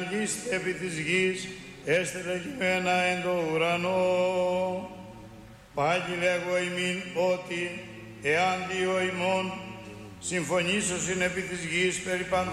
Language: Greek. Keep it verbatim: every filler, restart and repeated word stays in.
ενεργήστε επί της γης, έστελεγημένα εν το ουρανό. Πάλι λέγω ημίν ότι, εάν δύο ημών συμφωνήσωσιν επί της γης περί παντός